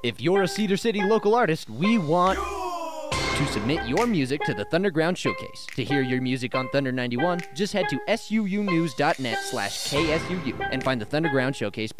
If you're a Cedar City local artist, we want to submit your music to the Thunderground Showcase. To hear your music on Thunder 91, just head to suunews.net/KSUU and find the Thunderground Showcase page.